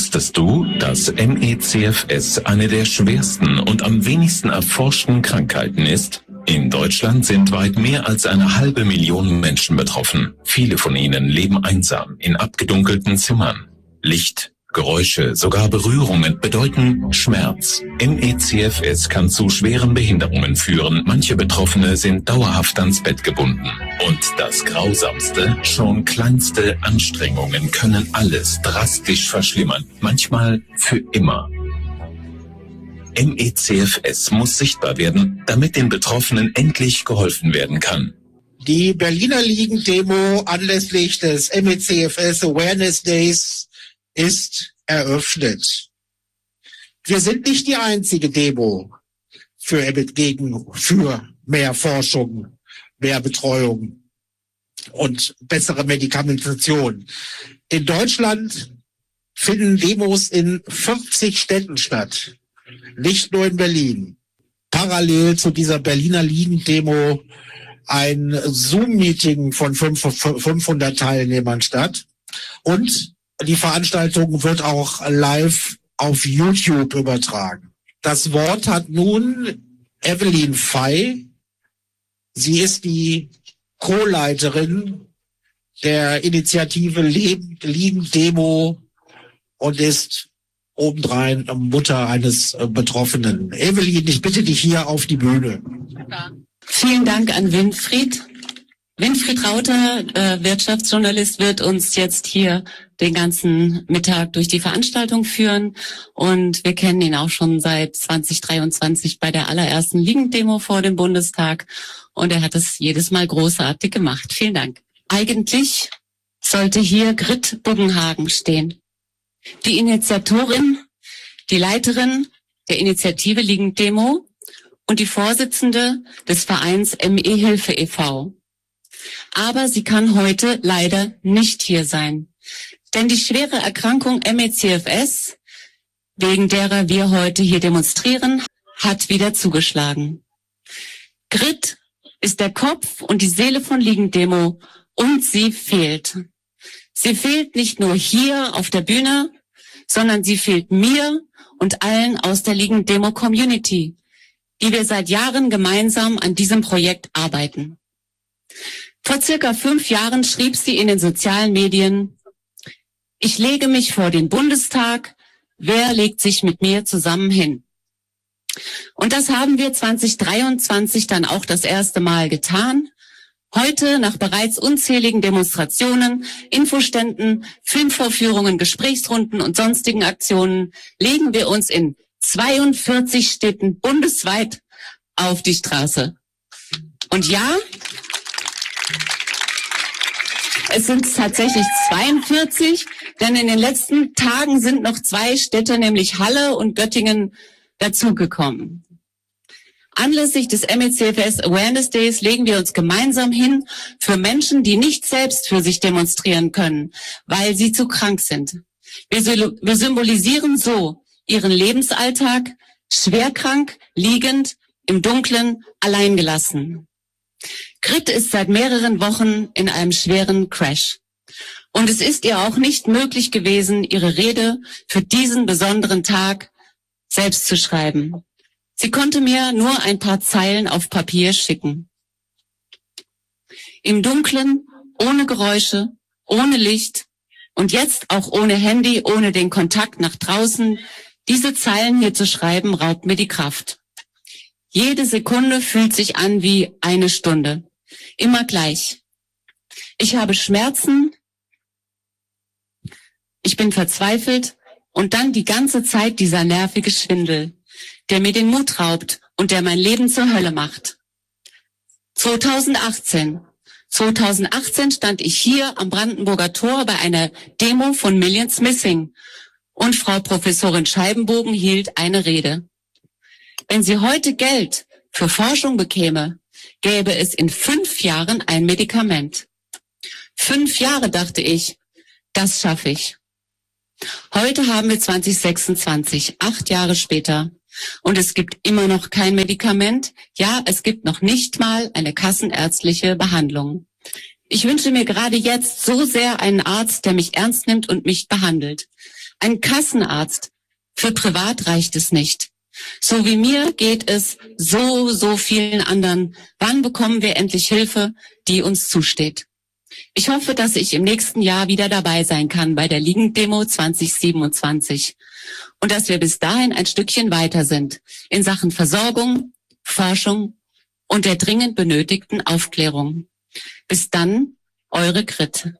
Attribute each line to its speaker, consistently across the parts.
Speaker 1: Wusstest du, dass ME/CFS eine der schwersten und am wenigsten erforschten Krankheiten ist? In Deutschland sind weit mehr als 500.000 Menschen betroffen. Viele von ihnen leben einsam in abgedunkelten Zimmern. Licht, Geräusche, sogar Berührungen bedeuten Schmerz. ME/CFS kann zu schweren Behinderungen führen. Manche Betroffene sind dauerhaft ans Bett gebunden. Und das Grausamste, schon kleinste Anstrengungen können alles drastisch verschlimmern. Manchmal für immer. ME/CFS muss sichtbar werden, damit den Betroffenen endlich geholfen werden kann.
Speaker 2: Die Berliner Liegen-Demo anlässlich des ME/CFS Awareness Days ist eröffnet. Wir sind nicht die einzige Demo für mehr Forschung, mehr Betreuung und bessere Medikamentation. In Deutschland finden Demos in 50 Städten statt, nicht nur in Berlin. Parallel zu dieser Berliner Liegen-Demo ein Zoom-Meeting von 500 Teilnehmern statt und die Veranstaltung wird auch live auf YouTube übertragen. Das Wort hat nun Evelyn Fey. Sie ist die Co-Leiterin der Initiative Liegen-Demo und ist obendrein Mutter eines Betroffenen. Evelyn, ich bitte dich hier auf die Bühne.
Speaker 3: Vielen Dank an Winfried. Winfried Rauter, Wirtschaftsjournalist, wird uns jetzt hier den ganzen Mittag durch die Veranstaltung führen. Und wir kennen ihn auch schon seit 2023 bei der allerersten Liegen-Demo vor dem Bundestag. Und er hat es jedes Mal großartig gemacht. Vielen Dank. Eigentlich sollte hier Grit Buggenhagen stehen. Die Initiatorin, die Leiterin der Initiative Liegen-Demo und die Vorsitzende des Vereins ME-Hilfe e.V. Aber sie kann heute leider nicht hier sein. Denn die schwere Erkrankung ME/CFS, wegen derer wir heute hier demonstrieren, hat wieder zugeschlagen. Grit ist der Kopf und die Seele von Liegen-Demo und sie fehlt. Sie fehlt nicht nur hier auf der Bühne, sondern sie fehlt mir und allen aus der Liegen-Demo-Community, die wir seit Jahren gemeinsam an diesem Projekt arbeiten. Vor circa 5 Jahren schrieb sie in den sozialen Medien: Ich lege mich vor den Bundestag, wer legt sich mit mir zusammen hin? Und das haben wir 2023 dann auch das erste Mal getan. Heute, nach bereits unzähligen Demonstrationen, Infoständen, Filmvorführungen, Gesprächsrunden und sonstigen Aktionen, legen wir uns in 42 Städten bundesweit auf die Straße. Und ja, es sind tatsächlich 42, denn in den letzten Tagen sind noch 2 Städte, nämlich Halle und Göttingen, dazugekommen. Anlässlich des ME/CFS Awareness Days legen wir uns gemeinsam hin für Menschen, die nicht selbst für sich demonstrieren können, weil sie zu krank sind. Wir symbolisieren so ihren Lebensalltag, schwerkrank, liegend, im Dunkeln, alleingelassen. Grit ist seit mehreren Wochen in einem schweren Crash. Und es ist ihr auch nicht möglich gewesen, ihre Rede für diesen besonderen Tag selbst zu schreiben. Sie konnte mir nur ein paar Zeilen auf Papier schicken. Im Dunkeln, ohne Geräusche, ohne Licht und jetzt auch ohne Handy, ohne den Kontakt nach draußen, diese Zeilen hier zu schreiben, raubt mir die Kraft. Jede Sekunde fühlt sich an wie eine Stunde. Immer gleich. Ich habe Schmerzen, ich bin verzweifelt und dann die ganze Zeit dieser nervige Schwindel, der mir den Mut raubt und der mein Leben zur Hölle macht. 2018 stand ich hier am Brandenburger Tor bei einer Demo von Millions Missing und Frau Professorin Scheibenbogen hielt eine Rede. Wenn sie heute Geld für Forschung bekäme, gäbe es in 5 Jahren ein Medikament. 5 Jahre, dachte ich, das schaffe ich. Heute haben wir 2026, 8 Jahre später. Und es gibt immer noch kein Medikament. Ja, es gibt noch nicht mal eine kassenärztliche Behandlung. Ich wünsche mir gerade jetzt so sehr einen Arzt, der mich ernst nimmt und mich behandelt. Ein Kassenarzt. Für privat reicht es nicht. So wie mir geht es so vielen anderen. Wann bekommen wir endlich Hilfe, die uns zusteht? Ich hoffe, dass ich im nächsten Jahr wieder dabei sein kann bei der Ligenddemo 2027 und dass wir bis dahin ein Stückchen weiter sind in Sachen Versorgung, Forschung und der dringend benötigten Aufklärung. Bis dann, eure Grit.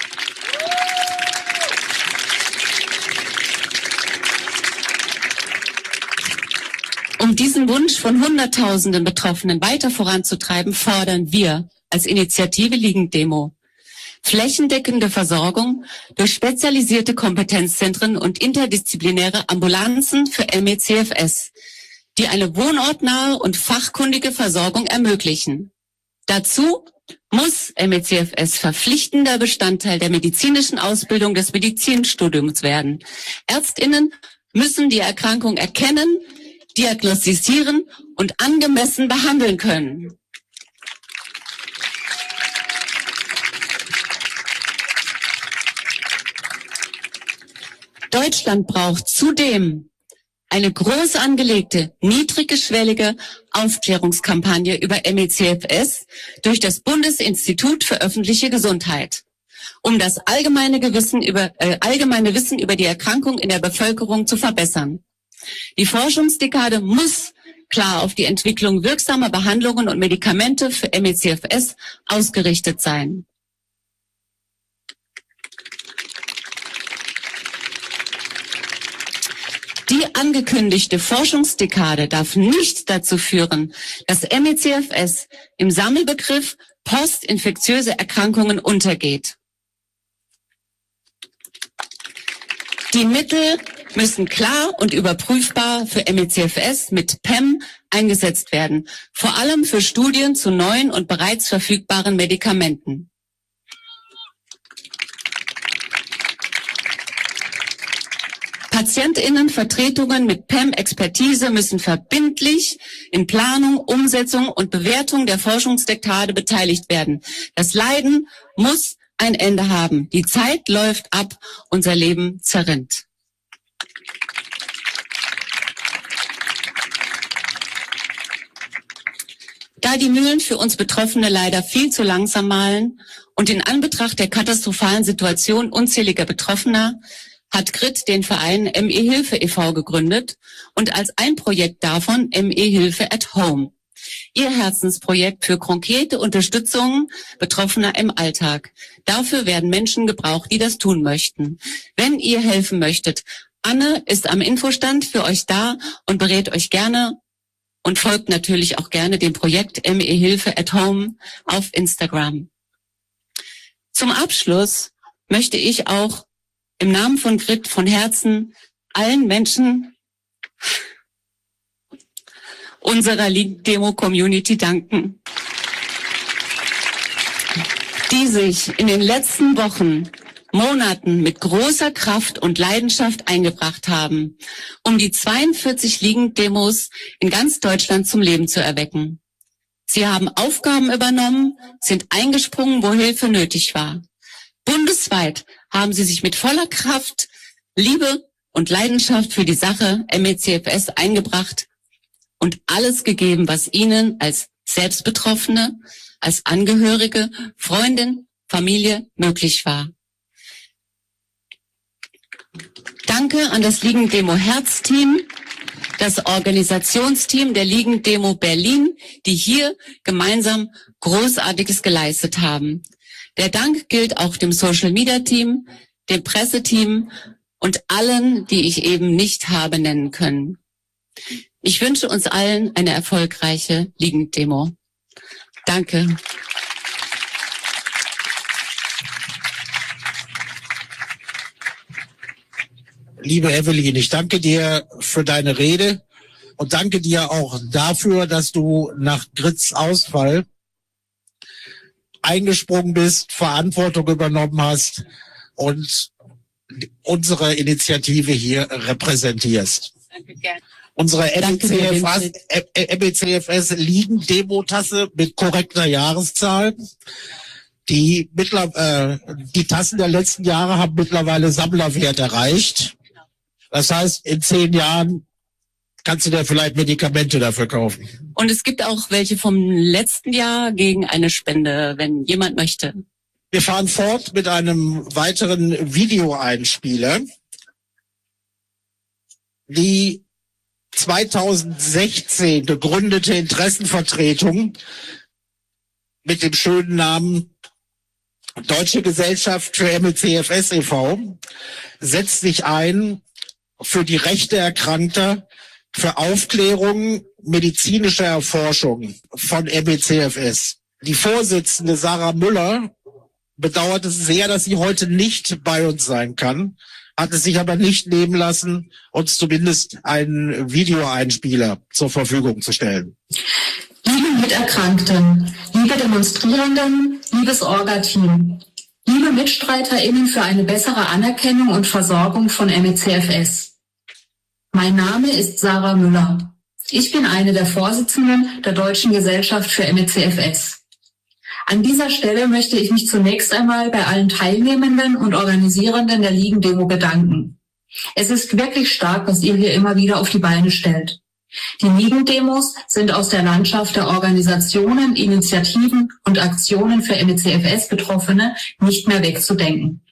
Speaker 3: Um diesen Wunsch von Hunderttausenden Betroffenen weiter voranzutreiben, fordern wir als Initiative Ligenddemo flächendeckende Versorgung durch spezialisierte Kompetenzzentren und interdisziplinäre Ambulanzen für ME/CFS, die eine wohnortnahe und fachkundige Versorgung ermöglichen. Dazu muss ME/CFS verpflichtender Bestandteil der medizinischen Ausbildung des Medizinstudiums werden. ÄrztInnen müssen die Erkrankung erkennen, diagnostizieren und angemessen behandeln können. Deutschland braucht zudem eine groß angelegte, niedrigschwellige Aufklärungskampagne über ME/CFS durch das Bundesinstitut für öffentliche Gesundheit, um das allgemeine Wissen über die Erkrankung in der Bevölkerung zu verbessern. Die Forschungsdekade muss klar auf die Entwicklung wirksamer Behandlungen und Medikamente für ME/CFS ausgerichtet sein. Die angekündigte Forschungsdekade darf nicht dazu führen, dass ME/CFS im Sammelbegriff postinfektiöse Erkrankungen untergeht. Die Mittel müssen klar und überprüfbar für ME/CFS mit PEM eingesetzt werden, vor allem für Studien zu neuen und bereits verfügbaren Medikamenten. PatientInnenvertretungen mit PEM-Expertise müssen verbindlich in Planung, Umsetzung und Bewertung der Forschungsdekade beteiligt werden. Das Leiden muss ein Ende haben. Die Zeit läuft ab, unser Leben zerrinnt. Da die Mühlen für uns Betroffene leider viel zu langsam mahlen und in Anbetracht der katastrophalen Situation unzähliger Betroffener hat Grit den Verein ME-Hilfe e.V. gegründet und als ein Projekt davon ME-Hilfe at Home. Ihr Herzensprojekt für konkrete Unterstützung Betroffener im Alltag. Dafür werden Menschen gebraucht, die das tun möchten. Wenn ihr helfen möchtet, Anne ist am Infostand für euch da und berät euch gerne und folgt natürlich auch gerne dem Projekt ME-Hilfe at Home auf Instagram. Zum Abschluss möchte ich auch im Namen von Grit von Herzen allen Menschen unserer Ligenddemo-Community danken, die sich in den letzten Wochen, Monaten mit großer Kraft und Leidenschaft eingebracht haben, um die 42 Ligenddemos in ganz Deutschland zum Leben zu erwecken. Sie haben Aufgaben übernommen, sind eingesprungen, wo Hilfe nötig war. Bundesweit haben sie sich mit voller Kraft, Liebe und Leidenschaft für die Sache ME/CFS eingebracht und alles gegeben, was ihnen als Selbstbetroffene, als Angehörige, Freundin, Familie möglich war. Danke an das Ligenddemo-Herzteam, das Organisationsteam der Ligenddemo Berlin, die hier gemeinsam Großartiges geleistet haben. Der Dank gilt auch dem Social-Media-Team, dem Presseteam und allen, die ich eben nicht habe nennen können. Ich wünsche uns allen eine erfolgreiche Ligenddemo. Danke.
Speaker 2: Liebe Evelyn, ich danke dir für deine Rede und danke dir auch dafür, dass du nach Grits Ausfall eingesprungen bist, Verantwortung übernommen hast und unsere Initiative hier repräsentierst.
Speaker 3: Danke gerne.
Speaker 2: Unsere ME/CFS Ligenddemo-Tasse mit korrekter Jahreszahl. Die Tassen der letzten Jahre haben mittlerweile Sammlerwert erreicht. Das heißt, in 10 Jahren kannst du dir vielleicht Medikamente dafür kaufen.
Speaker 3: Und es gibt auch welche vom letzten Jahr gegen eine Spende, wenn jemand möchte.
Speaker 2: Wir fahren fort mit einem weiteren Videoeinspieler. Die 2016 gegründete Interessenvertretung mit dem schönen Namen Deutsche Gesellschaft für MECFS e.V. setzt sich ein für die Rechte Erkrankter, für Aufklärung, medizinische Erforschung von MECFS. Die Vorsitzende Sarah Müller bedauert es sehr, dass sie heute nicht bei uns sein kann, hat es sich aber nicht nehmen lassen, uns zumindest einen Videoeinspieler zur Verfügung zu stellen.
Speaker 4: Liebe Miterkrankten, liebe Demonstrierenden, liebes Orga-Team, liebe MitstreiterInnen für eine bessere Anerkennung und Versorgung von MECFS. Mein Name ist Sarah Müller. Ich bin eine der Vorsitzenden der Deutschen Gesellschaft für MECFS. An dieser Stelle möchte ich mich zunächst einmal bei allen Teilnehmenden und Organisierenden der Ligen-Demo bedanken. Es ist wirklich stark, was ihr hier immer wieder auf die Beine stellt. Die Ligen-Demos sind aus der Landschaft der Organisationen, Initiativen und Aktionen für MECFS-Betroffene nicht mehr wegzudenken.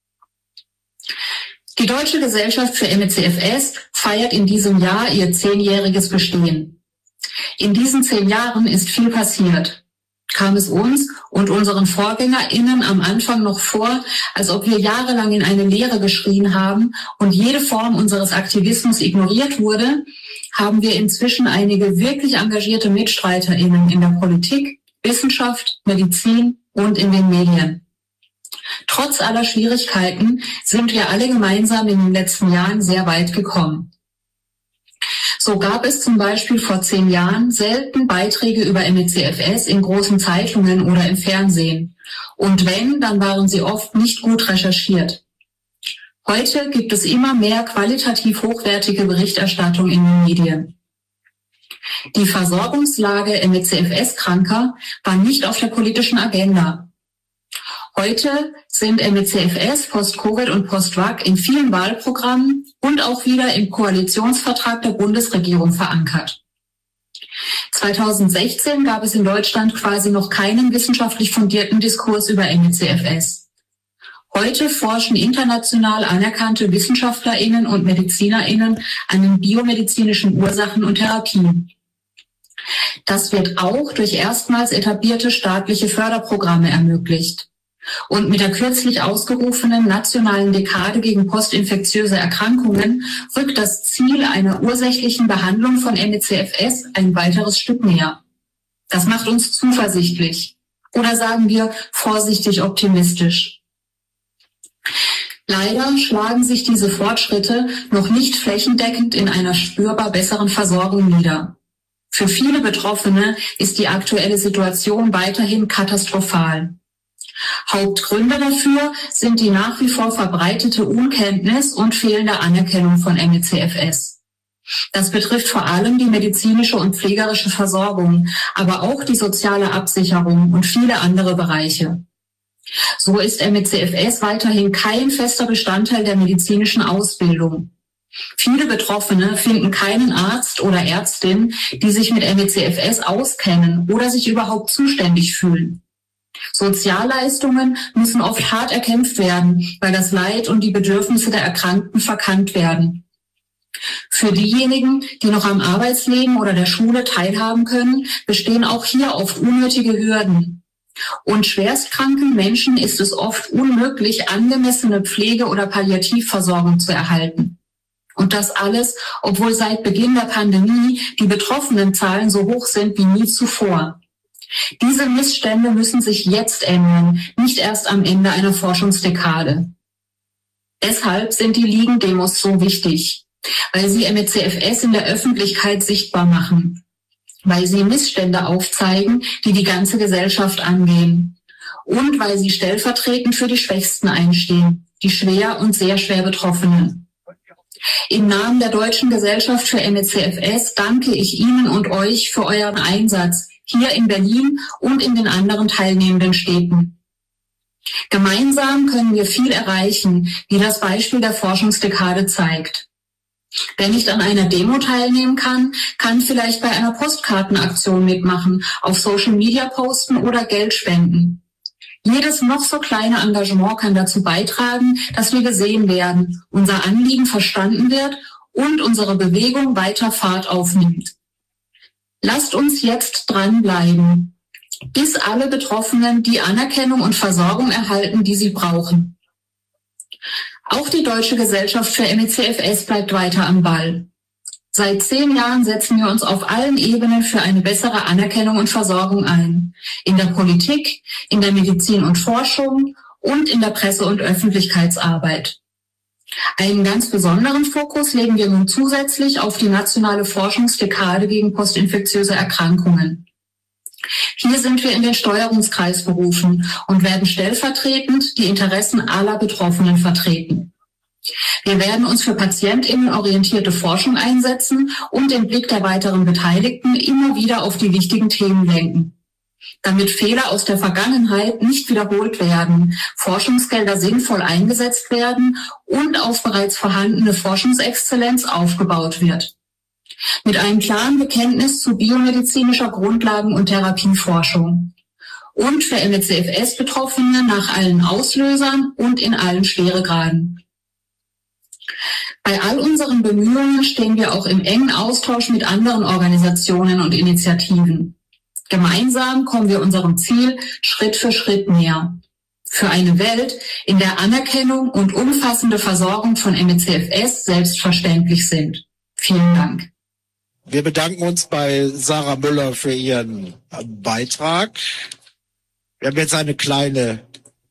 Speaker 4: Die Deutsche Gesellschaft für MECFS feiert in diesem Jahr ihr 10-jähriges Bestehen. In diesen 10 Jahren ist viel passiert. Kam es uns und unseren VorgängerInnen am Anfang noch vor, als ob wir jahrelang in eine Leere geschrien haben und jede Form unseres Aktivismus ignoriert wurde, haben wir inzwischen einige wirklich engagierte MitstreiterInnen in der Politik, Wissenschaft, Medizin und in den Medien. Trotz aller Schwierigkeiten sind wir alle gemeinsam in den letzten Jahren sehr weit gekommen. So gab es zum Beispiel vor 10 Jahren selten Beiträge über MECFS in großen Zeitungen oder im Fernsehen. Und wenn, dann waren sie oft nicht gut recherchiert. Heute gibt es immer mehr qualitativ hochwertige Berichterstattung in den Medien. Die Versorgungslage MECFS-Kranker war nicht auf der politischen Agenda. Heute sind MECFS, Post-Covid und Post-Vac in vielen Wahlprogrammen und auch wieder im Koalitionsvertrag der Bundesregierung verankert. 2016 gab es in Deutschland quasi noch keinen wissenschaftlich fundierten Diskurs über MECFS. Heute forschen international anerkannte WissenschaftlerInnen und MedizinerInnen an den biomedizinischen Ursachen und Therapien. Das wird auch durch erstmals etablierte staatliche Förderprogramme ermöglicht. Und mit der kürzlich ausgerufenen nationalen Dekade gegen postinfektiöse Erkrankungen rückt das Ziel einer ursächlichen Behandlung von MECFS ein weiteres Stück näher. Das macht uns zuversichtlich. Oder sagen wir vorsichtig optimistisch. Leider schlagen sich diese Fortschritte noch nicht flächendeckend in einer spürbar besseren Versorgung nieder. Für viele Betroffene ist die aktuelle Situation weiterhin katastrophal. Hauptgründe dafür sind die nach wie vor verbreitete Unkenntnis und fehlende Anerkennung von MECFS. Das betrifft vor allem die medizinische und pflegerische Versorgung, aber auch die soziale Absicherung und viele andere Bereiche. So ist MECFS weiterhin kein fester Bestandteil der medizinischen Ausbildung. Viele Betroffene finden keinen Arzt oder Ärztin, die sich mit MECFS auskennen oder sich überhaupt zuständig fühlen. Sozialleistungen müssen oft hart erkämpft werden, weil das Leid und die Bedürfnisse der Erkrankten verkannt werden. Für diejenigen, die noch am Arbeitsleben oder der Schule teilhaben können, bestehen auch hier oft unnötige Hürden. Und schwerstkranken Menschen ist es oft unmöglich, angemessene Pflege- oder Palliativversorgung zu erhalten. Und das alles, obwohl seit Beginn der Pandemie die Betroffenenzahlen so hoch sind wie nie zuvor. Diese Missstände müssen sich jetzt ändern, nicht erst am Ende einer Forschungsdekade. Deshalb sind die Ligen-Demos so wichtig, weil sie MECFS in der Öffentlichkeit sichtbar machen, weil sie Missstände aufzeigen, die die ganze Gesellschaft angehen und weil sie stellvertretend für die Schwächsten einstehen, die schwer und sehr schwer Betroffenen. Im Namen der Deutschen Gesellschaft für MECFS danke ich Ihnen und euch für euren Einsatz hier in Berlin und in den anderen teilnehmenden Städten. Gemeinsam können wir viel erreichen, wie das Beispiel der Forschungsdekade zeigt. Wer nicht an einer Demo teilnehmen kann, kann vielleicht bei einer Postkartenaktion mitmachen, auf Social Media posten oder Geld spenden. Jedes noch so kleine Engagement kann dazu beitragen, dass wir gesehen werden, unser Anliegen verstanden wird und unsere Bewegung weiter Fahrt aufnimmt. Lasst uns jetzt dranbleiben, bis alle Betroffenen die Anerkennung und Versorgung erhalten, die sie brauchen. Auch die Deutsche Gesellschaft für MECFS bleibt weiter am Ball. Seit 10 Jahren setzen wir uns auf allen Ebenen für eine bessere Anerkennung und Versorgung ein. In der Politik, in der Medizin und Forschung und in der Presse- und Öffentlichkeitsarbeit. Einen ganz besonderen Fokus legen wir nun zusätzlich auf die nationale Forschungsdekade gegen postinfektiöse Erkrankungen. Hier sind wir in den Steuerungskreis berufen und werden stellvertretend die Interessen aller Betroffenen vertreten. Wir werden uns für patientinnenorientierte Forschung einsetzen und den Blick der weiteren Beteiligten immer wieder auf die wichtigen Themen lenken. Damit Fehler aus der Vergangenheit nicht wiederholt werden, Forschungsgelder sinnvoll eingesetzt werden und auf bereits vorhandene Forschungsexzellenz aufgebaut wird. Mit einem klaren Bekenntnis zu biomedizinischer Grundlagen- und Therapieforschung. Und für MECFS-Betroffene nach allen Auslösern und in allen Schweregraden. Bei all unseren Bemühungen stehen wir auch im engen Austausch mit anderen Organisationen und Initiativen. Gemeinsam kommen wir unserem Ziel Schritt für Schritt näher. Für eine Welt, in der Anerkennung und umfassende Versorgung von MECFS selbstverständlich sind. Vielen Dank.
Speaker 2: Wir bedanken uns bei Sarah Müller für ihren Beitrag. Wir haben jetzt eine kleine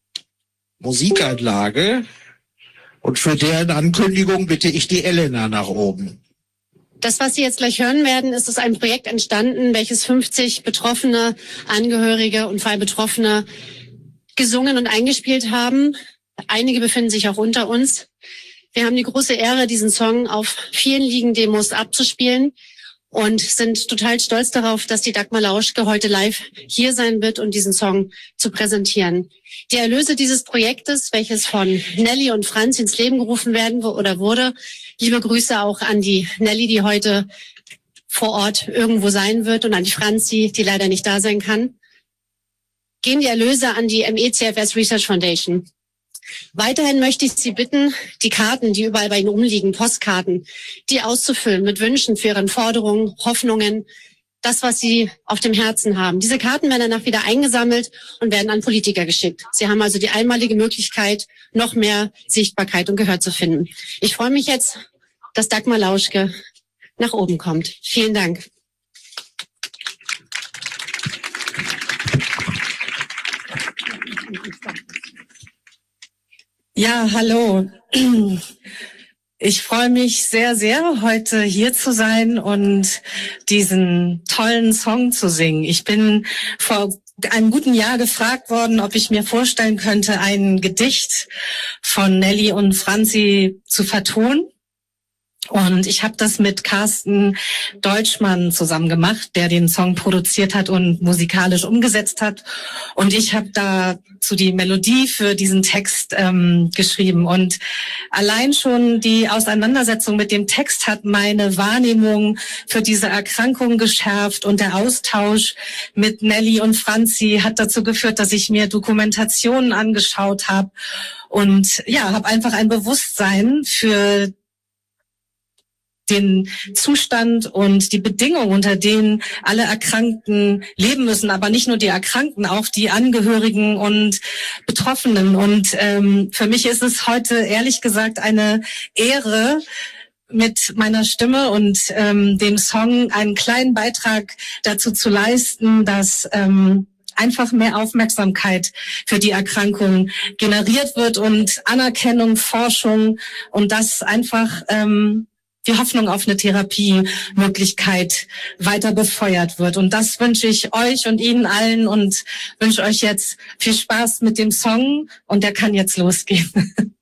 Speaker 2: Musikeinlage und für deren Ankündigung bitte ich die Elena nach oben.
Speaker 5: Das, was Sie jetzt gleich hören werden, ist ein Projekt entstanden, welches 50 Betroffene, Angehörige und Fallbetroffene gesungen und eingespielt haben. Einige befinden sich auch unter uns. Wir haben die große Ehre, diesen Song auf vielen Liegen-Demos abzuspielen und sind total stolz darauf, dass die Dagmar Lauschke heute live hier sein wird und diesen Song zu präsentieren. Die Erlöse dieses Projektes, welches von Nelly und Franz ins Leben gerufen werden oder wurde, liebe Grüße auch an die Nelly, die heute vor Ort irgendwo sein wird, und an die Franzi, die leider nicht da sein kann, gehen die Erlöse an die MECFS Research Foundation. Weiterhin möchte ich Sie bitten, die Karten, die überall bei Ihnen umliegen, Postkarten, die auszufüllen mit Wünschen für Ihren Forderungen, Hoffnungen, das, was Sie auf dem Herzen haben. Diese Karten werden danach wieder eingesammelt und werden an Politiker geschickt. Sie haben also die einmalige Möglichkeit, noch mehr Sichtbarkeit und Gehör zu finden. Ich freue mich jetzt, dass Dagmar Lauschke nach oben kommt. Vielen Dank.
Speaker 6: Ja, hallo. Ich freue mich sehr, sehr, heute hier zu sein und diesen tollen Song zu singen. Ich bin vor einem guten Jahr gefragt worden, ob ich mir vorstellen könnte, ein Gedicht von Nelly und Franzi zu vertonen. Und ich habe das mit Carsten Deutschmann zusammen gemacht, der den Song produziert hat und musikalisch umgesetzt hat. Und ich habe dazu die Melodie für diesen Text geschrieben. Und allein schon die Auseinandersetzung mit dem Text hat meine Wahrnehmung für diese Erkrankung geschärft. Und der Austausch mit Nelly und Franzi hat dazu geführt, dass ich mir Dokumentationen angeschaut habe. Und ja, habe einfach ein Bewusstsein für den Zustand und die Bedingungen, unter denen alle Erkrankten leben müssen, aber nicht nur die Erkrankten, auch die Angehörigen und Betroffenen. Und für mich ist es heute ehrlich gesagt eine Ehre, mit meiner Stimme und dem Song einen kleinen Beitrag dazu zu leisten, dass einfach mehr Aufmerksamkeit für die Erkrankung generiert wird und Anerkennung, Forschung und das einfach die Hoffnung auf eine Therapiemöglichkeit weiter befeuert wird. Und das wünsche ich euch und Ihnen allen und wünsche euch jetzt viel Spaß mit dem Song und der kann jetzt losgehen.